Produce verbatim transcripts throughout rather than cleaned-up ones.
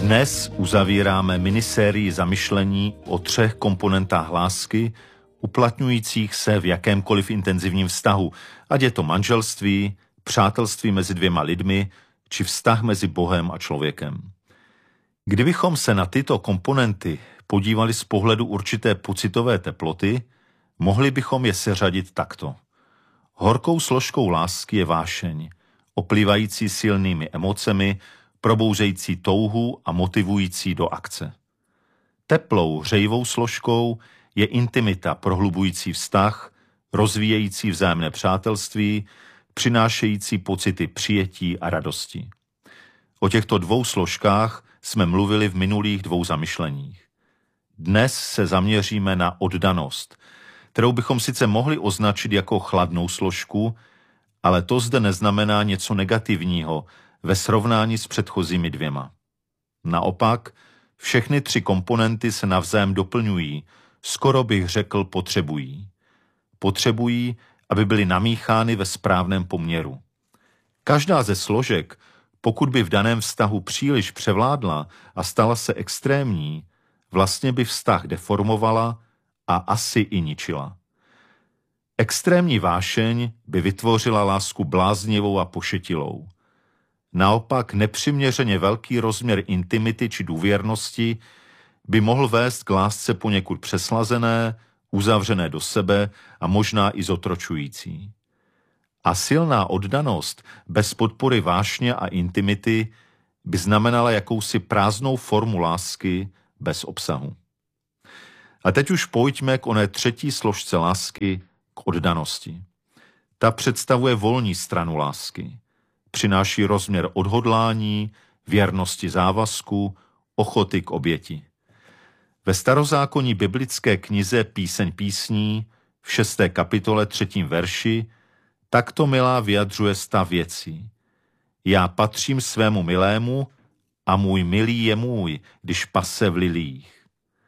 Dnes uzavíráme minisérii zamyšlení o třech komponentách lásky, uplatňujících se v jakémkoliv intenzivním vztahu, ať je to manželství, přátelství mezi dvěma lidmi, či vztah mezi Bohem a člověkem. Kdybychom se na tyto komponenty podívali z pohledu určité pocitové teploty, mohli bychom je seřadit takto. Horkou složkou lásky je vášeň, oplývající silnými emocemi, probouzející touhu a motivující do akce. Teplou, hřejivou složkou je intimita, prohlubující vztah, rozvíjející vzájemné přátelství, přinášející pocity přijetí a radosti. O těchto dvou složkách jsme mluvili v minulých dvou zamyšleních. Dnes se zaměříme na oddanost, kterou bychom sice mohli označit jako chladnou složku, ale to zde neznamená něco negativního ve srovnání s předchozími dvěma. Naopak, všechny tři komponenty se navzájem doplňují, skoro bych řekl potřebují. Potřebují, aby byly namíchány ve správném poměru. Každá ze složek, pokud by v daném vztahu příliš převládla a stala se extrémní, vlastně by vztah deformovala a asi i ničila. Extrémní vášeň by vytvořila lásku bláznivou a pošetilou. Naopak nepřiměřeně velký rozměr intimity či důvěrnosti by mohl vést k lásce poněkud přeslazené, uzavřené do sebe a možná i zotročující. A silná oddanost bez podpory vášně a intimity by znamenala jakousi prázdnou formu lásky bez obsahu. A teď už pojďme k oné třetí složce lásky, k oddanosti. Ta představuje volní stranu lásky. Přináší rozměr odhodlání, věrnosti závazku, ochoty k oběti. Ve starozákonní biblické knize Píseň písní v šesté kapitole třetím verši takto milá vyjadřuje stav věcí. Já patřím svému milému a můj milý je můj, když pase v lilích.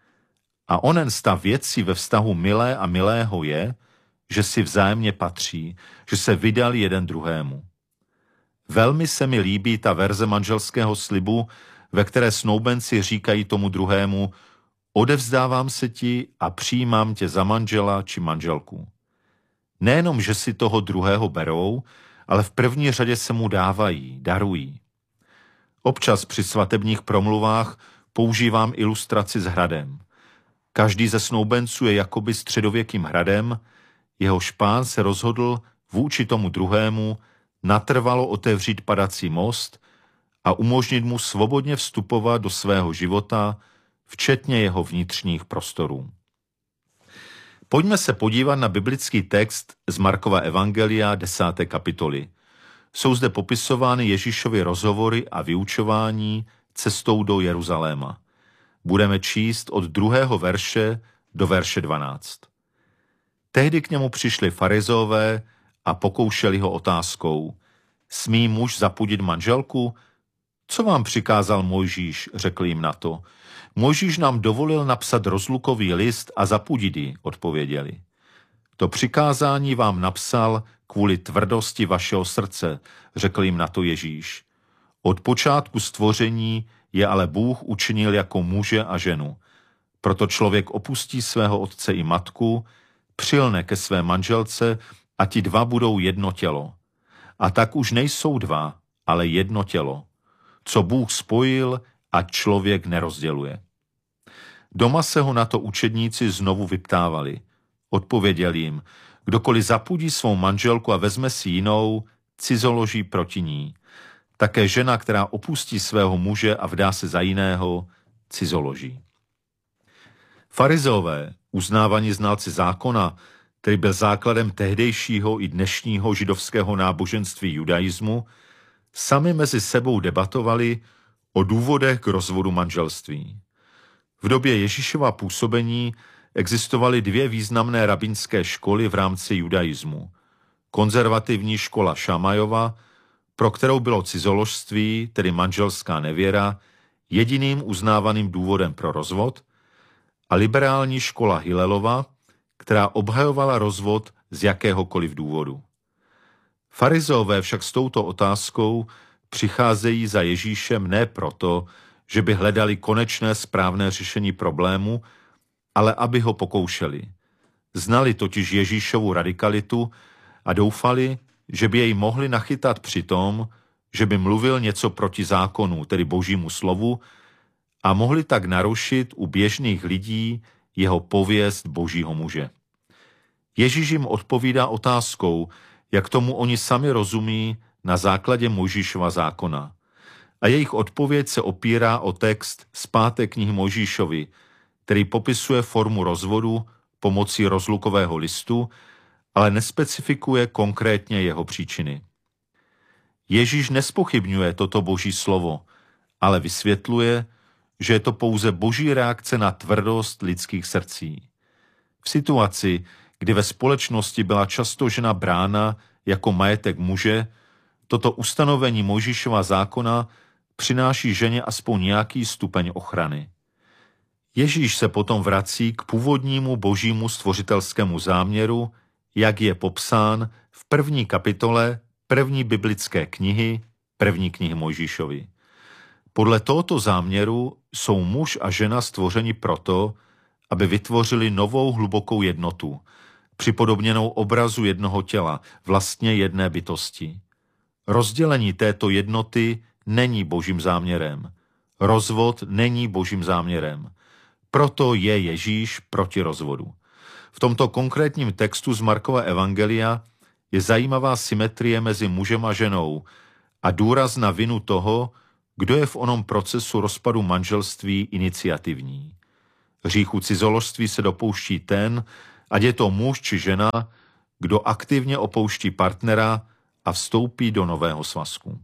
A onen stav věcí ve vztahu milé a milého je, že si vzájemně patří, že se vydali jeden druhému. Velmi se mi líbí ta verze manželského slibu, ve které snoubenci říkají tomu druhému: odevzdávám se ti a přijímám tě za manžela či manželku. Nejenom, že si toho druhého berou, ale v první řadě se mu dávají, darují. Občas při svatebních promluvách používám ilustraci s hradem. Každý ze snoubenců je jakoby středověkým hradem, jehož pán se rozhodl vůči tomu druhému natrvalo otevřít padací most a umožnit mu svobodně vstupovat do svého života, včetně jeho vnitřních prostorů. Pojďme se podívat na biblický text z Markova evangelia desáté kapitoly. Jsou zde popisovány Ježíšovy rozhovory a vyučování cestou do Jeruzaléma. Budeme číst od druhého verše do verše dvanáct. Tehdy k němu přišli farizové a pokoušeli ho otázkou: smí muž zapudit manželku? Co vám přikázal Mojžíš, řekl jim na to. Mojžíš nám dovolil napsat rozlukový list a zapudit ji, odpověděli. To přikázání vám napsal kvůli tvrdosti vašeho srdce, řekl jim na to Ježíš. Od počátku stvoření je ale Bůh učinil jako muže a ženu. Proto člověk opustí svého otce i matku, přilne ke své manželce a ti dva budou jedno tělo. A tak už nejsou dva, ale jedno tělo. Co Bůh spojil, ať člověk nerozděluje. Doma se ho na to učedníci znovu vyptávali. Odpověděl jim: kdokoliv zapudí svou manželku a vezme si jinou, cizoloží proti ní. Také žena, která opustí svého muže a vdá se za jiného, cizoloží. Farizeové, uznávaní znalci zákona, který byl základem tehdejšího i dnešního židovského náboženství judaismu, sami mezi sebou debatovali o důvodech k rozvodu manželství. V době Ježíšova působení existovaly dvě významné rabínské školy v rámci judaismu. Konzervativní škola Šamajova, pro kterou bylo cizoložství, tedy manželská nevěra, jediným uznávaným důvodem pro rozvod, a liberální škola Hillelova, která obhajovala rozvod z jakéhokoliv důvodu. Farizeové však s touto otázkou přicházejí za Ježíšem ne proto, že by hledali konečné správné řešení problému, ale aby ho pokoušeli. Znali totiž Ježíšovu radikalitu a doufali, že by jej mohli nachytat při tom, že by mluvil něco proti zákonu, tedy božímu slovu, a mohli tak narušit u běžných lidí jeho pověst božího muže. Ježíš jim odpovídá otázkou, jak tomu oni sami rozumí na základě Mojžíšova zákona. A jejich odpověď se opírá o text z páté knihy Mojžíšovi, který popisuje formu rozvodu pomocí rozlukového listu, ale nespecifikuje konkrétně jeho příčiny. Ježíš nespochybňuje toto boží slovo, ale vysvětluje, že je to pouze boží reakce na tvrdost lidských srdcí. V situaci, kdy ve společnosti byla často žena brána jako majetek muže, toto ustanovení Mojžíšova zákona přináší ženě aspoň nějaký stupeň ochrany. Ježíš se potom vrací k původnímu božímu stvořitelskému záměru, jak je popsán v první kapitole první biblické knihy, první knihy Mojžíšovi. Podle tohoto záměru jsou muž a žena stvořeni proto, aby vytvořili novou hlubokou jednotu, připodobněnou obrazu jednoho těla, vlastně jedné bytosti. Rozdělení této jednoty není božím záměrem. Rozvod není božím záměrem. Proto je Ježíš proti rozvodu. V tomto konkrétním textu z Markova evangelia je zajímavá symetrie mezi mužem a ženou a důraz na vinu toho, kdo je v onom procesu rozpadu manželství iniciativní. Hříchu cizoložství se dopouští ten, ať je to muž či žena, kdo aktivně opouští partnera a vstoupí do nového svazku.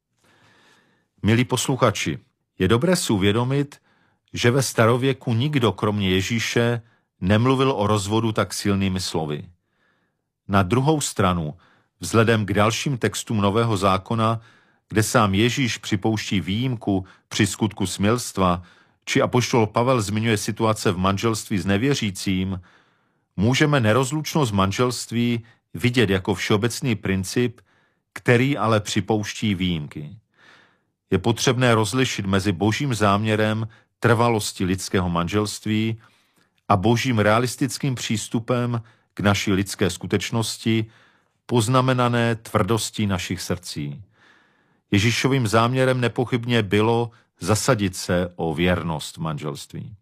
Milí posluchači, je dobré si uvědomit, že ve starověku nikdo kromě Ježíše nemluvil o rozvodu tak silnými slovy. Na druhou stranu, vzhledem k dalším textům Nového zákona, kde sám Ježíš připouští výjimku při skutku smilstva, či apoštol Pavel zmiňuje situace v manželství s nevěřícím, můžeme nerozlučnost manželství vidět jako všeobecný princip, který ale připouští výjimky. Je potřebné rozlišit mezi božím záměrem trvalosti lidského manželství a božím realistickým přístupem k naší lidské skutečnosti, poznamenané tvrdostí našich srdcí. Ježíšovým záměrem nepochybně bylo zasadit se o věrnost v manželství.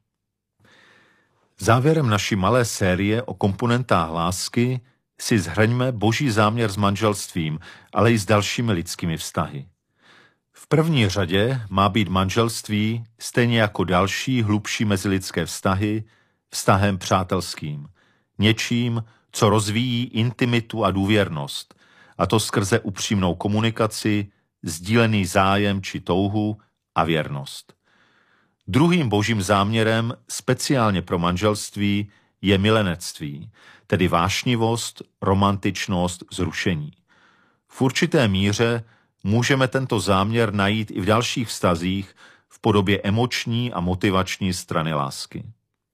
Závěrem naší malé série o komponentách lásky si zhrňme boží záměr s manželstvím, ale i s dalšími lidskými vztahy. V první řadě má být manželství, stejně jako další hlubší mezilidské vztahy, vztahem přátelským, něčím, co rozvíjí intimitu a důvěrnost, a to skrze upřímnou komunikaci, sdílený zájem či touhu a věrnost. Druhým božím záměrem, speciálně pro manželství, je milenectví, tedy vášnivost, romantičnost, zrušení. V určité míře můžeme tento záměr najít i v dalších vztazích v podobě emoční a motivační strany lásky.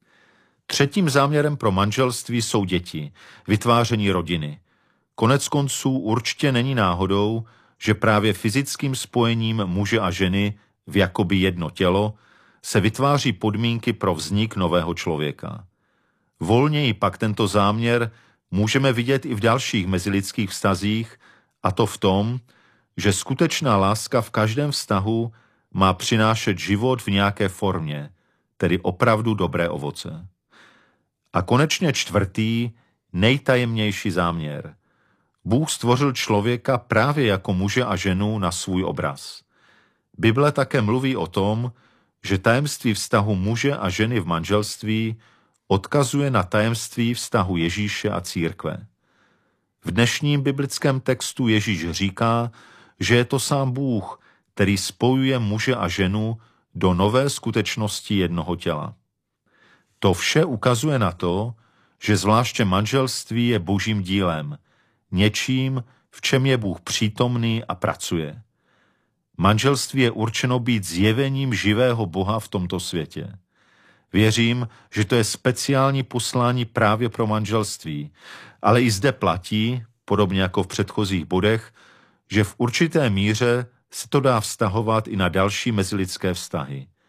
Třetím záměrem pro manželství jsou děti, vytváření rodiny. Konec konců určitě není náhodou, že právě fyzickým spojením muže a ženy v jakoby jedno tělo se vytváří podmínky pro vznik nového člověka. Volněji pak tento záměr můžeme vidět i v dalších mezilidských vztazích, a to v tom, že skutečná láska v každém vztahu má přinášet život v nějaké formě, tedy opravdu dobré ovoce. A konečně čtvrtý, nejtajemnější záměr. Bůh stvořil člověka právě jako muže a ženu na svůj obraz. Bible také mluví o tom, že tajemství vztahu muže a ženy v manželství odkazuje na tajemství vztahu Ježíše a církve. V dnešním biblickém textu Ježíš říká, že je to sám Bůh, který spojuje muže a ženu do nové skutečnosti jednoho těla. To vše ukazuje na to, že zvláště manželství je božím dílem, něčím, v čem je Bůh přítomný a pracuje. Manželství je určeno být zjevením živého Boha v tomto světě. Věřím, že to je speciální poslání právě pro manželství, ale i zde platí, podobně jako v předchozích bodech, že v určité míře se to dá vztahovat i na další mezilidské vztahy.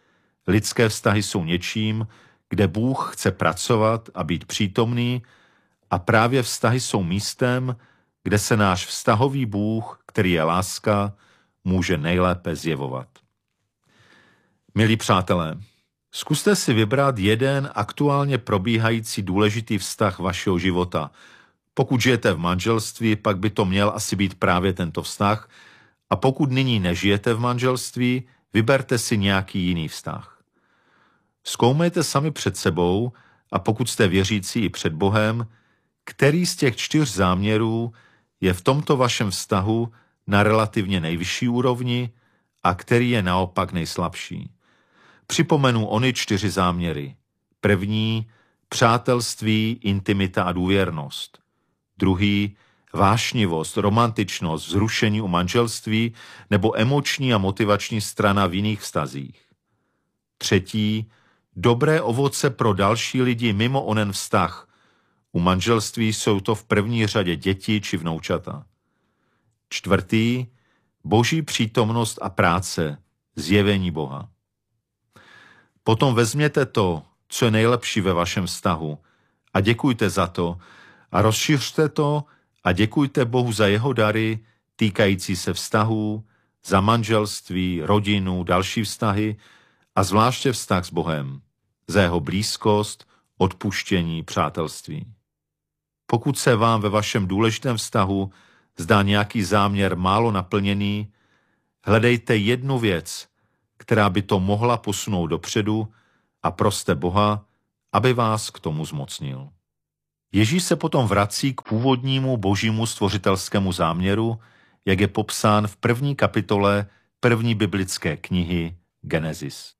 Lidské vztahy jsou něčím, kde Bůh chce pracovat a být přítomný, a právě vztahy jsou místem, kde se náš vztahový Bůh, který je láska, může nejlépe zjevovat. Milí přátelé, zkuste si vybrat jeden aktuálně probíhající důležitý vztah vašeho života. Pokud žijete v manželství, pak by to měl asi být právě tento vztah, a pokud nyní nežijete v manželství, vyberte si nějaký jiný vztah. Zkoumejte sami před sebou, a pokud jste věřící i před Bohem, který z těch čtyř záměrů je v tomto vašem vztahu na relativně nejvyšší úrovni a který je naopak nejslabší. Připomenu ony čtyři záměry. První, přátelství, intimita a důvěrnost. Druhý, vášnivost, romantičnost, vzrušení u manželství nebo emoční a motivační strana v jiných vztazích. Třetí, dobré ovoce pro další lidi mimo onen vztah. U manželství jsou to v první řadě děti či vnoučata. Čtvrtý, boží přítomnost a práce, zjevení Boha. Potom vezměte to, co je nejlepší ve vašem vztahu, a děkujte za to a rozšiřte to a děkujte Bohu za jeho dary týkající se vztahů, za manželství, rodinu, další vztahy a zvláště vztah s Bohem, za jeho blízkost, odpuštění, přátelství. Pokud se vám ve vašem důležitém vztahu zdá nějaký záměr málo naplněný, hledejte jednu věc, která by to mohla posunout dopředu, a proste Boha, aby vás k tomu zmocnil. Ježíš se potom vrací k původnímu božímu stvořitelskému záměru, jak je popsán v první kapitole první biblické knihy Genesis.